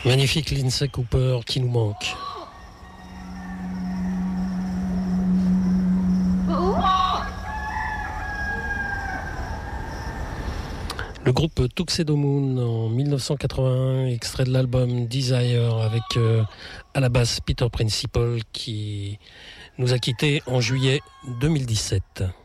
Magnifique Lindsay Cooper qui nous manque. Le groupe Tuxedo Moon en 1981, extrait de l'album Desire avec à la basse Peter Principle qui nous a quittés en juillet 2017.